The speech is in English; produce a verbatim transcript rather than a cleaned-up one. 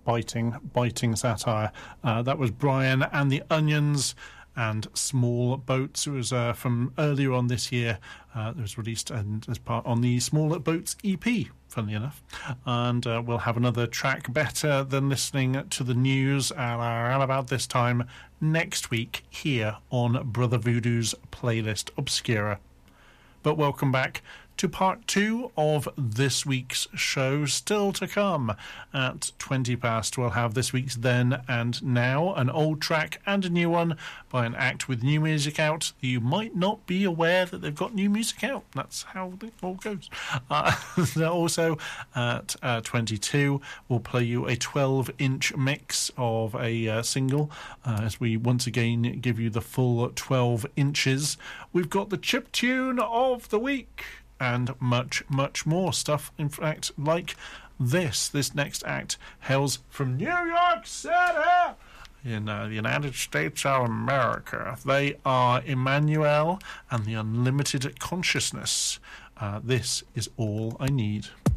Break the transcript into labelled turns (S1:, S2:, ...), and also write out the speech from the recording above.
S1: biting, biting satire. Uh, that was Brian and the Onions and Small Boats. It was uh, from earlier on this year. Uh, it was released and as part on the Small Boats E P, funnily enough. And uh, we'll have another track better than listening to the news at around about this time next week here on Brother Voodoo's Playlist Obscura. But welcome back to part two of this week's show. Still to come at twenty past, we'll have this week's Then and Now, an old track and a new one by an act with new music out. You might not be aware that they've got new music out. That's how it all goes. Uh, also at uh, twenty-two, we'll play you a twelve inch mix of a uh, single uh, as we once again give you the full twelve inches. We've got the chip tune of the week and much, much more stuff. In fact, like this. This next act hails from New York City in uh, the United States of America. They are Emmanuel and the Unlimited Consciousness. Uh, this is All I Need.